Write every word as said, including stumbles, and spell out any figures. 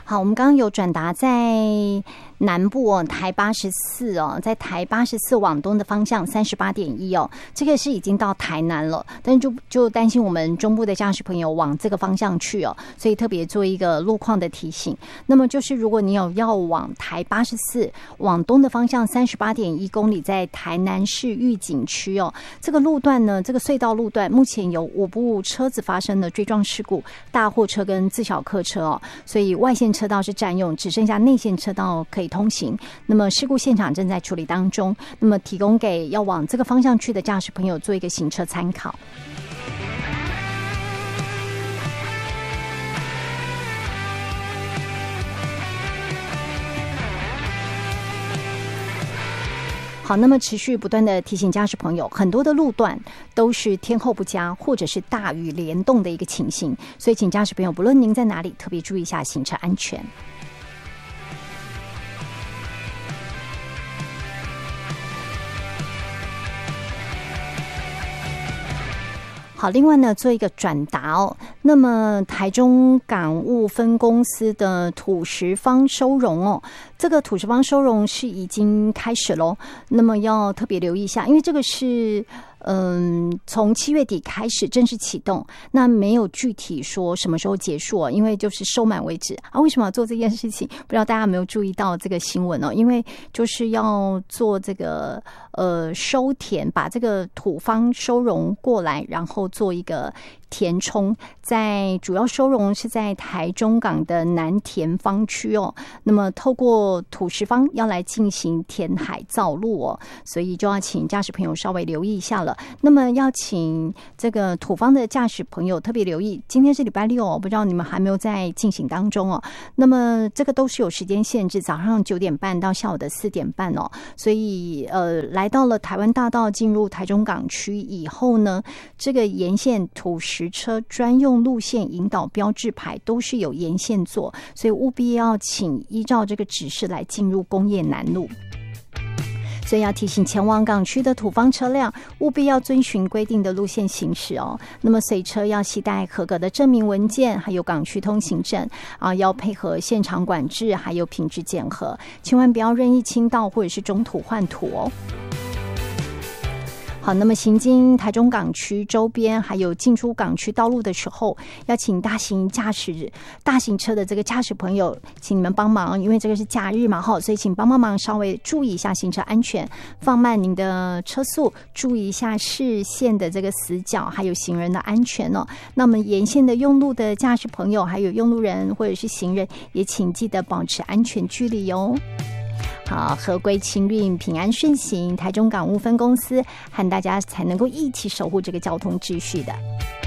好，我们刚刚有转达在南部哦，台八十四哦，在台八十四往东的方向三十八点一哦，这个是已经到台南了，但是就就担心我们中部的驾驶朋友往这个方向去哦，所以特别做一个路况的提醒。那么就是如果你有要往台八十四往东的方向三十八点一公里，在台南市玉井区哦，这个路段呢，这个隧道路段目前有五部车子发生了追撞事故，大货车跟自小客车哦，所以外线车道是占用，只剩下内线车道可以通行。那么事故现场正在处理当中，那么提供给要往这个方向去的驾驶朋友做一个行车参考。好，那么持续不断的提醒驾驶朋友，很多的路段都是天候不佳或者是大雨联动的一个情形，所以请驾驶朋友不论您在哪里，特别注意一下行车安全。好，另外呢，做一个转达哦。那么台中港务分公司的土石方收容哦，这个土石方收容是已经开始咯，那么要特别留意一下，因为这个是嗯，从七月底开始正式启动，那没有具体说什么时候结束哦，因为就是收满为止啊。为什么要做这件事情？不知道大家有没有注意到这个新闻哦？因为就是要做这个呃收填，把这个土方收容过来，然后做一个填充，在主要收容是在台中港的南田方区哦。那么透过土石方要来进行填海造陆哦，所以就要请驾驶朋友稍微留意一下了。那么要请这个土方的驾驶朋友特别留意，今天是礼拜六哦，不知道你们还没有在进行当中哦。那么这个都是有时间限制，早上九点半到下午的四点半哦。所以呃，来到了台湾大道进入台中港区以后呢，这个沿线土石车专用路线引导标志牌都是有沿线做，所以务必要请依照这个指示来进入工业南路。所以要提醒前往港区的土方车辆务必要遵循规定的路线行驶哦。那么随车要携带合格的证明文件，还有港区通行证啊，要配合现场管制，还有品质检核，千万不要任意倾倒或者是中途换土哦。好，那么行经台中港区周边还有进出港区道路的时候，要请大型驾驶大型车的这个驾驶朋友，请你们帮忙，因为这个是假日嘛，所以请帮帮忙稍微注意一下行车安全，放慢您的车速，注意一下视线的这个死角，还有行人的安全哦。那么沿线的用路的驾驶朋友，还有用路人或者是行人，也请记得保持安全距离哦。好，合规清运，平安顺行，台中港务分公司和大家才能够一起守护这个交通秩序的。